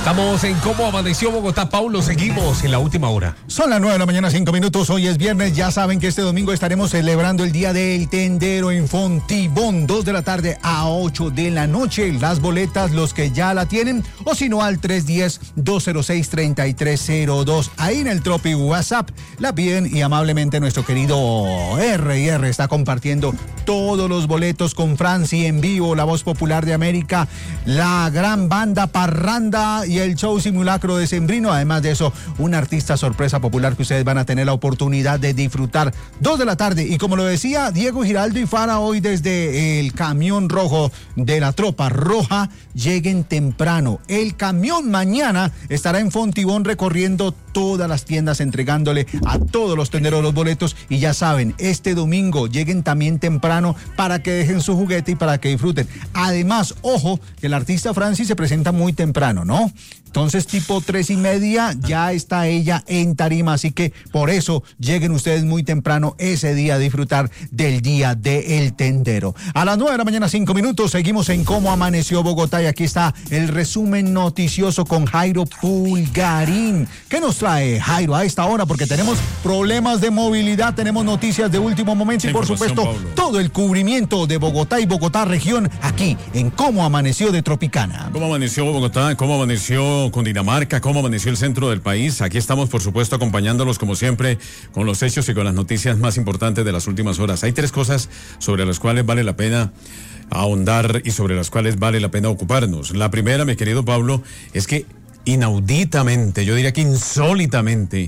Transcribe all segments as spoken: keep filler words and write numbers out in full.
Estamos en Cómo Amaneció Bogotá, Paulo. Seguimos en la última hora. Son las nueve de la mañana, cinco minutos. Hoy es viernes. Ya saben que este domingo estaremos celebrando el Día del Tendero en Fontibón. dos de la tarde a ocho de la noche. Las boletas, los que ya la tienen, o si no, al tres uno cero, dos cero seis, tres tres cero dos. Ahí en el Tropi WhatsApp la piden y amablemente nuestro querido R y R está compartiendo todos los boletos con Franci en vivo, la voz popular de América, la gran banda Parranda y el show simulacro decembrino. Además de eso, un artista sorpresa popular que ustedes van a tener la oportunidad de disfrutar. Dos de la tarde. Y como lo decía Diego Giraldo y Fara hoy desde el camión rojo de la tropa roja, lleguen temprano. El camión mañana estará en Fontibón recorriendo todas las tiendas, entregándole a todos los tenderos los boletos. Y ya saben, este domingo lleguen también temprano para que dejen su juguete y para que disfruten. Además, ojo, que el artista Franci se presenta muy temprano, ¿no? Entonces, tipo tres y media, ya está ella en tarima, así que por eso lleguen ustedes muy temprano ese día a disfrutar del Día del Tendero. A las nueve de la mañana, cinco minutos, seguimos en Cómo Amaneció Bogotá y aquí está el resumen noticioso con Jairo Pulgarín. ¿Qué nos trae Jairo a esta hora? Porque tenemos problemas de movilidad, tenemos noticias de último momento y por supuesto Pablo, todo el cubrimiento de Bogotá y Bogotá región aquí en Cómo Amaneció de Tropicana. ¿Cómo amaneció Bogotá? ¿Cómo amaneció Cundinamarca? ¿Cómo amaneció el centro del país? Aquí estamos, por supuesto, acompañándolos como siempre con los hechos y con las noticias más importantes de las últimas horas. Hay tres cosas sobre las cuales vale la pena ahondar y sobre las cuales vale la pena ocuparnos. La primera, mi querido Pablo, es que inauditamente, yo diría que insólitamente,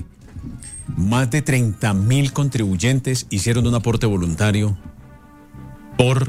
más de treinta mil contribuyentes hicieron un aporte voluntario por,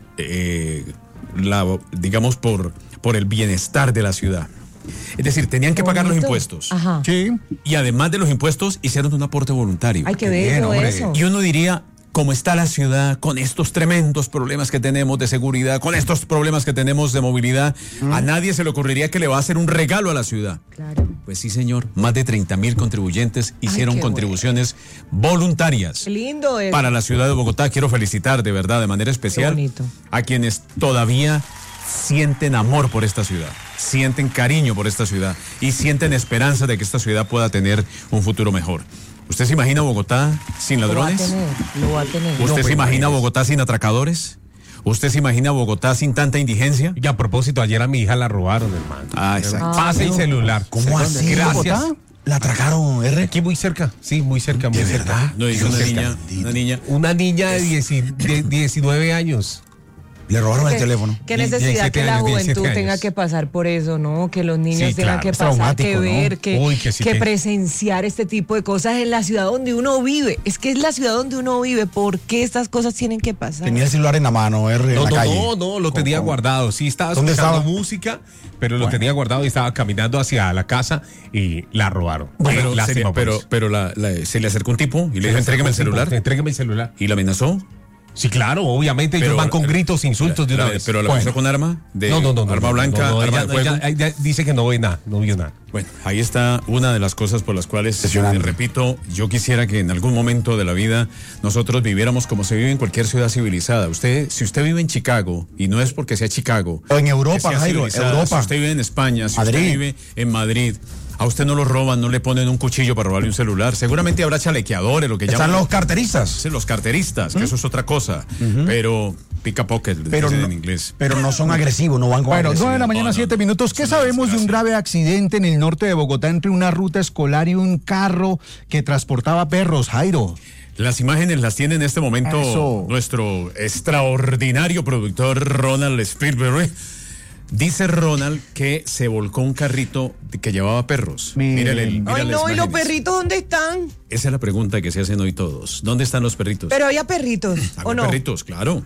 eh, la, digamos, por, por el bienestar de la ciudad. Es decir, tenían que pagar los impuestos. Ajá. Sí. Y además de los impuestos, hicieron un aporte voluntario. Hay que ver eso. Y uno diría, ¿cómo está la ciudad con estos tremendos problemas que tenemos de seguridad, con estos problemas que tenemos de movilidad? Mm. A nadie se le ocurriría que le va a hacer un regalo a la ciudad. Claro. Pues sí, señor. Más de treinta mil contribuyentes hicieron Ay, contribuciones bueno. voluntarias. Qué lindo es. Para la ciudad de Bogotá. Quiero felicitar de verdad, de manera especial, a quienes todavía sienten amor por esta ciudad, sienten cariño por esta ciudad y sienten esperanza de que esta ciudad pueda tener un futuro mejor. ¿Usted se imagina Bogotá sin ladrones? Lo va a tener, lo va a tener. ¿Usted no, se imagina Bogotá sin atracadores? ¿Usted se imagina Bogotá sin tanta indigencia? Y a propósito, ayer a mi hija la robaron, hermano. Ah, exacto. Ah, Pase el celular. ¿Cómo así? Gracias. ¿Bogotá? ¿La atracaron, R? Aquí muy cerca, sí, muy cerca, muy ¿De cerca. verdad? No, dice una niña, una niña. Una niña de, diez, de diecinueve años. Le robaron ¿Qué, el teléfono. Qué necesidad que la juventud tenga que pasar por eso, ¿no? Que los niños sí, tengan claro, que pasar, que ver, ¿no? que, Uy, que, sí, que que presenciar este tipo de cosas en la ciudad donde uno vive. Es que es la ciudad donde uno vive. ¿Por qué estas cosas tienen que pasar? Tenía el celular en la mano, R, en No, la no, calle. no, no, lo tenía ¿Cómo? guardado. Sí, estaba ¿Dónde escuchando estaba? música, pero lo Bueno. tenía guardado y estaba caminando hacia la casa y la robaron. Bueno, pero Lástima sería, por pero, eso. pero la, la, se le acercó un tipo y le Se dijo, le entrégueme el acercó un celular. tipo, Entrégueme el celular. ¿Y la amenazó? Sí, claro, obviamente Pero, ellos van con gritos, insultos de una la, vez. ¿Pero la Bueno. amenazó con arma? De No, no, no, no. ¿Arma no, blanca? no, no, ¿Arma ella- de fuego? ella- ella dice que no ve nada, no vio nada. Bueno, ahí está una de las cosas por las cuales, Impresionante. eh, repito, yo quisiera que en algún momento de la vida nosotros viviéramos como se vive en cualquier ciudad civilizada. Usted, si usted vive en Chicago, y no es porque sea Chicago, O en que Europa, sea Jairo, civilizada, Europa. si usted vive en España, si Madrid. usted vive en Madrid, a usted no lo roban, no le ponen un cuchillo para robarle un celular. Seguramente habrá chalequeadores, lo que Están llaman los carteristas. sí, los carteristas, que eso es otra cosa, pero pick pocket, Pero dicen no, en inglés. pero no son agresivos, no van con Bueno, agresividad. nueve de la mañana, no, siete no. minutos. ¿Qué Es una sabemos de un desgracia. grave accidente en el norte de Bogotá entre una ruta escolar y un carro que transportaba perros, Jairo? Las imágenes las tiene en este momento Eso. nuestro extraordinario productor Ronald Spielberg. Dice Ronald que se volcó un carrito que llevaba perros. Miren. Mírale el- Ay, mírale no, las ¿y los imágenes. perritos dónde están? Esa es la pregunta que se hacen hoy todos. ¿Dónde están los perritos? Pero había perritos, Había ¿o no? perritos, claro.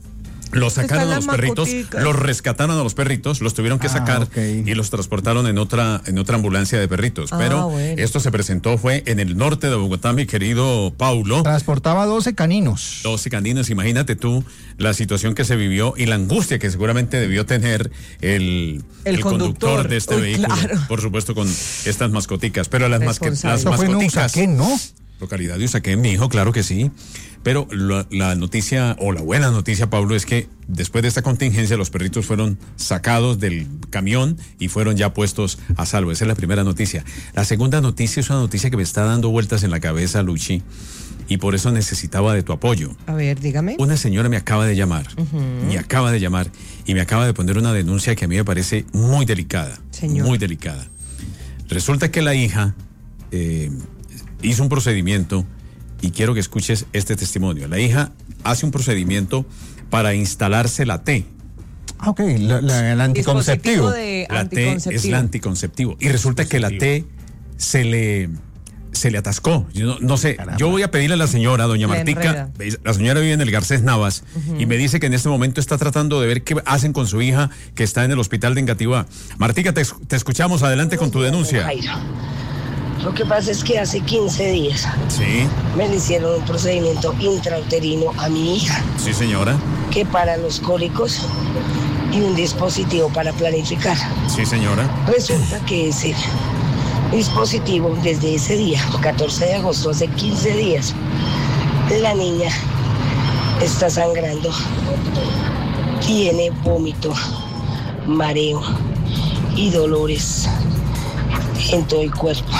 Los sacaron Están a los las perritos, mascoticas. los rescataron a los perritos, los tuvieron que Ah, sacar ok. y los transportaron en otra en otra ambulancia de perritos. Ah, Pero bueno. esto se presentó fue en el norte de Bogotá, mi querido Paulo. Transportaba doce caninos. doce caninos, imagínate tú la situación que se vivió y la angustia que seguramente debió tener el, El conductor. de este Uy, vehículo, claro. por supuesto con estas mascoticas, pero las, masque- Responsable. las Eso fue en mascoticas, Usaquén, ¿no? Localidad de Usaquén, mi hijo, claro que sí. Pero la, la noticia, o la buena noticia, Pablo, es que después de esta contingencia los perritos fueron sacados del camión y fueron ya puestos a salvo. Esa es la primera noticia. La segunda noticia es una noticia que me está dando vueltas en la cabeza, Luchi, y por eso necesitaba de tu apoyo. A ver, dígame. Una señora me acaba de llamar, uh-huh. me acaba de llamar y me acaba de poner una denuncia que a mí me parece muy delicada. Señor. Muy delicada. Resulta que la hija eh, hizo un procedimiento. Y quiero que escuches este testimonio. La hija hace un procedimiento para instalarse la T. Ah, ok, la, la, el anticonceptivo. De la anticonceptivo. T es el anticonceptivo. Y resulta que la T se le, se le atascó. Yo no, no sé, Caramba. Yo voy a pedirle a la señora, doña La Martica, enreda. La señora vive en el Garcés Navas, uh-huh. y me dice que en este momento está tratando de ver qué hacen con su hija que está en el hospital de Engativá. Martica, te, te escuchamos, adelante con tu denuncia. Jairo. Lo que pasa es que hace quince días sí. me le hicieron un procedimiento intrauterino a mi hija. Sí, señora. Que para los cólicos y un dispositivo para planificar. Sí, señora. Resulta que ese dispositivo, desde ese día, catorce de agosto, hace quince días, la niña está sangrando, tiene vómito, mareo y dolores en todo el cuerpo.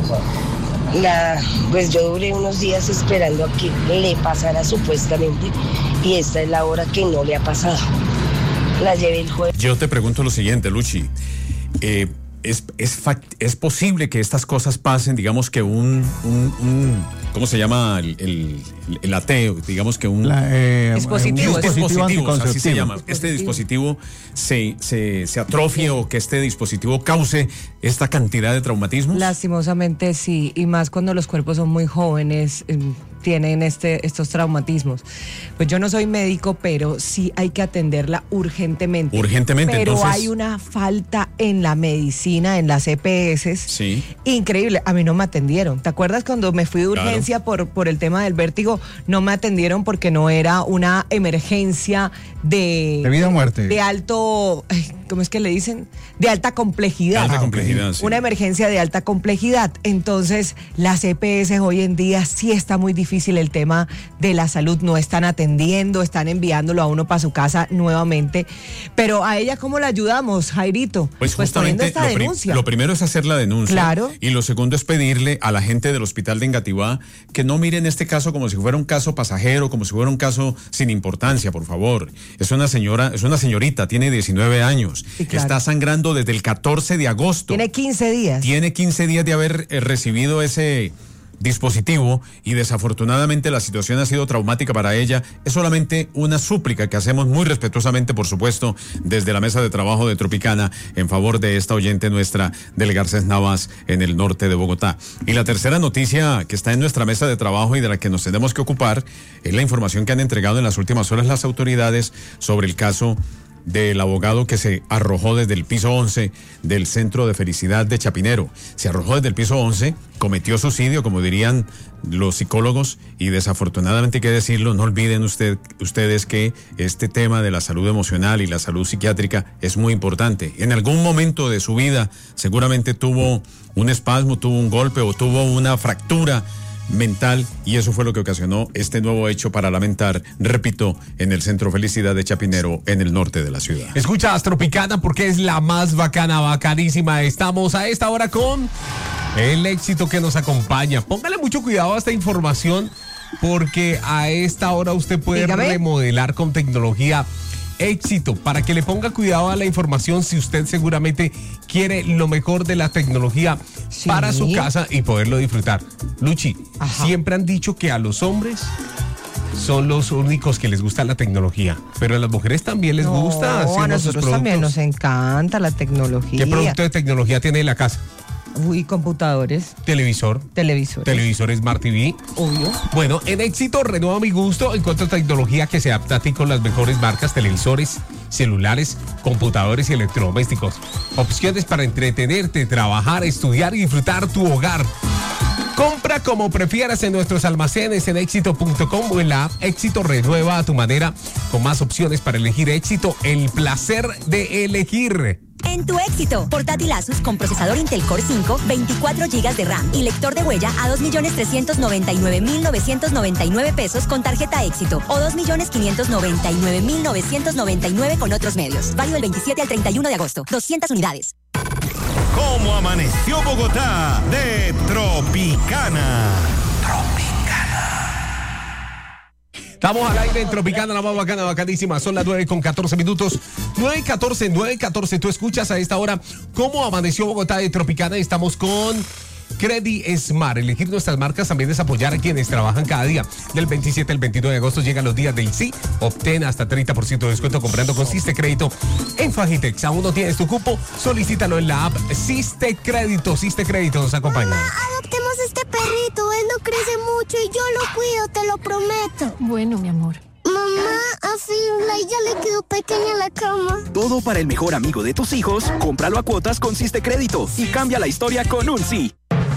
La, pues yo duré unos días esperando a que le pasara supuestamente y esta es la hora que no le ha pasado. La llevé el jueves. Yo te pregunto lo siguiente, Luchi. Eh, es, es, fact, ¿Es posible que estas cosas pasen, digamos que un, un, un ¿cómo se llama? El, el, el ateo, digamos que un... La, eh, dispositivo. Un dispositivo, dispositivo así se llama. Dispositivo. Este dispositivo se, se, se atrofie o que este dispositivo cause esta cantidad de traumatismos. Lastimosamente sí, y más cuando los cuerpos son muy jóvenes, eh, tienen este, estos traumatismos. Pues yo no soy médico, pero sí hay que atenderla urgentemente. Urgentemente, pero entonces... hay una falta en la medicina, en las E P S. Sí. Increíble, a mí no me atendieron. ¿Te acuerdas cuando me fui de urgencia claro. por, por el tema del vértigo? No me atendieron porque no era una emergencia de... De vida o muerte. De alto... ¿Cómo es que le dicen? De alta complejidad. De alta complejidad, sí. Una emergencia de alta complejidad. Entonces, las E P S hoy en día sí está muy difícil el tema de la salud. No están atendiendo, están enviándolo a uno para su casa nuevamente. Pero a ella, ¿cómo la ayudamos, Jairito? Pues, pues justamente esta lo, denuncia. Pri- lo primero es hacer la denuncia. Claro. Y lo segundo es pedirle a la gente del hospital de Engativá que no miren este caso como si fuera un caso pasajero, como si fuera un caso sin importancia, por favor. Es una señora, es una señorita, tiene diecinueve años. Sí, claro. Está sangrando desde el catorce de agosto. Tiene quince días. Tiene quince días de haber eh, recibido ese dispositivo y desafortunadamente la situación ha sido traumática para ella. Es solamente una súplica que hacemos muy respetuosamente, por supuesto, desde la mesa de trabajo de Tropicana en favor de esta oyente nuestra del Garcés Navas en el norte de Bogotá. Y la tercera noticia que está en nuestra mesa de trabajo y de la que nos tenemos que ocupar es la información que han entregado en las últimas horas las autoridades sobre el caso del abogado que se arrojó desde el piso once del Centro de Felicidad de Chapinero. Se arrojó desde el piso once, cometió suicidio, como dirían los psicólogos, y desafortunadamente hay que decirlo, no olviden usted, ustedes que este tema de la salud emocional y la salud psiquiátrica es muy importante. En algún momento de su vida seguramente tuvo un espasmo, tuvo un golpe o tuvo una fractura mental, y eso fue lo que ocasionó este nuevo hecho para lamentar, repito, en el Centro Felicidad de Chapinero, en el norte de la ciudad. Escuchas Tropicana porque es la más bacana, bacanísima. Estamos a esta hora con el éxito que nos acompaña. Póngale mucho cuidado a esta información porque a esta hora usted puede Dígame. remodelar con tecnología Éxito, para que le ponga cuidado a la información si usted seguramente quiere lo mejor de la tecnología Sí. para su casa y poderlo disfrutar. Luchi, Ajá. siempre han dicho que a los hombres son los únicos que les gusta la tecnología, pero a las mujeres también les No, gusta. a nosotros también nos productos. encanta la tecnología. ¿Qué producto de tecnología tiene en la casa? Uy, computadores, Televisor, televisores. televisor Smart T V. Obvio. Bueno, en Éxito renueva mi gusto. Encuentro tecnología que se adapta a ti con las mejores marcas, televisores, celulares, computadores y electrodomésticos. Opciones para entretenerte, trabajar, estudiar y disfrutar tu hogar. Compra como prefieras en nuestros almacenes en éxito punto com o en la app Éxito. Renueva a tu manera con más opciones para elegir Éxito. El placer de elegir. En tu éxito, portátil Asus con procesador Intel Core cinco, veinticuatro gigas de RAM y lector de huella a dos millones trescientos noventa y nueve mil novecientos noventa y nueve pesos con tarjeta éxito o dos millones quinientos noventa y nueve mil novecientos noventa y nueve con otros medios. Válido del veintisiete al treinta y uno de agosto. doscientas unidades. ¿Cómo amaneció Bogotá? De Tropicana. Estamos al aire en Tropicana, la más bacana, bacanísima. Son las nueve con catorce minutos. nueve catorce, nueve catorce. Tú escuchas a esta hora cómo amaneció Bogotá de Tropicana. Estamos con Credit Smart. Elegir nuestras marcas también es apoyar a quienes trabajan cada día. Del veintisiete al veintinueve de agosto llegan los días del sí. Obtén hasta treinta por ciento de descuento comprando con Siste Crédito en Fagitex. ¿Aún no tienes tu cupo? Solicítalo en la app Siste Crédito. Siste Crédito nos acompaña. Mamá, adoptemos este perrito. Él no crece mucho y yo lo cuido, te lo prometo. Bueno, mi amor. Mamá, a Firulai ya le quedó pequeña la cama. Todo para el mejor amigo de tus hijos. Cómpralo a cuotas con Siste Crédito y cambia la historia con un sí.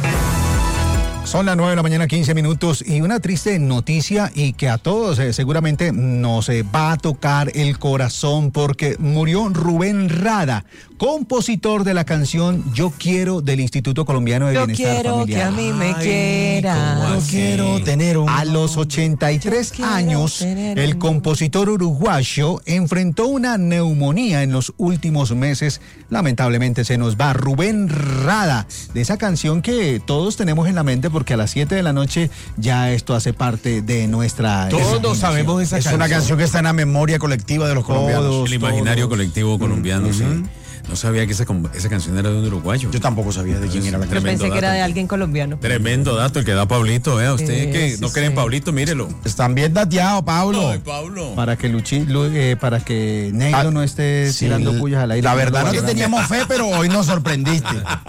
Son las nueve de la mañana, quince minutos, y una triste noticia y que a todos eh, seguramente nos eh, va a tocar el corazón porque murió Rubén Rada, compositor de la canción Yo Quiero del Instituto Colombiano de Yo Bienestar quiero Familiar. que a mí me Ay, quiera. ¿cómo Yo así? quiero tener un... A los ochenta y tres Yo quiero años, tener el un- compositor uruguayo enfrentó una neumonía en los últimos meses. Lamentablemente se nos va Rubén Rada, de esa canción que todos tenemos en la mente porque a las siete de la noche ya esto hace parte de nuestra... Todos sabemos esa Es canción. una canción que está en la memoria colectiva de los colombianos. Todos, El imaginario todos. colectivo colombiano, sí. No sabía que esa, com- esa canción era de un uruguayo. Yo tampoco sabía de quién era la Yo canción. Tremendo pensé que era dato. de alguien colombiano. Tremendo dato el que da Pablito, vea usted Sí, que sí, no cree en sí. Pablito, mírelo. Están bien dateados, Pablo. Ay, Pablo. Para que Luchi, Lu- eh, para que Negro Ah, no esté Sí, tirando pullas al aire. La verdad no te lo teníamos fe, pero hoy nos sorprendiste.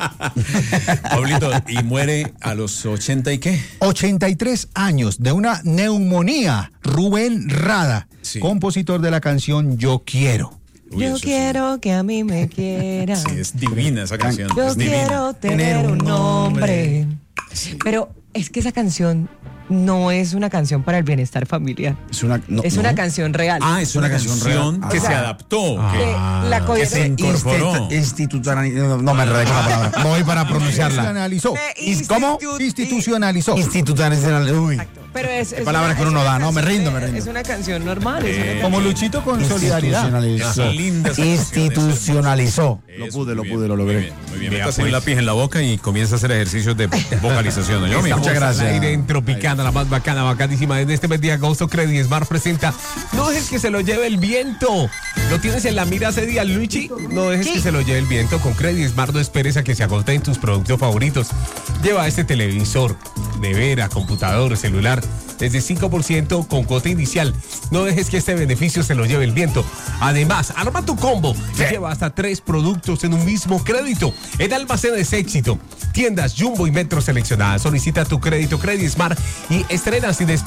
Pablito, y muere a los ochenta y qué. ochenta y tres años de una neumonía. Rubén Rada, Sí. compositor de la canción Yo Quiero. Uy, Yo eso sí. quiero que a mí me quieran. Sí, es divina esa canción. Yo es divina. quiero tener un nombre. Pero es que esa canción no es una canción para el bienestar familiar. Es una, no, es no. una canción real. Ah, es una, Una canción canción, real. que O se sea, adaptó. ah. que- Que la cogió- que se incorporó. Institucional. No, no me enredé con la palabra. No voy para pronunciarla. Institucionalizó. Me ¿Y cómo? institu- Institucionalizó. Institucional. Uy. Exacto. Pero es, es palabras una- que uno es no una da, no, me canción rindo, de- me rindo. Es una canción normal. es una Eh, canción- Como Luchito con solidaridad. Institucionalizó. Es linda esa canción, Institucionalizó. Lo Eso, pude, lo muy bien, pude, lo Muy logré. bien, muy bien. Vea, Métase un pues. lápiz en la boca y comienza a hacer ejercicios de vocalización. ¿no? Yo, Estamos muchas gracias. al aire en Tropicana, la más bacana, bacanísima. En este mes de agosto, Credit Smart presenta No dejes que se lo lleve el viento. ¿Lo tienes en la mira ese día, Luigi? No dejes que se lo lleve el viento. Con Credit Smart no esperes a que se agoten tus productos favoritos. Lleva este televisor, nevera, computador, celular, desde cinco por ciento con cuota inicial. No dejes que este beneficio se lo lleve el viento. Además, arma tu combo y lleva hasta tres productos en un mismo crédito. En Almacenes Éxito, tiendas Jumbo y Metro seleccionadas. Solicita tu crédito Credit Smart y estrena sin esperar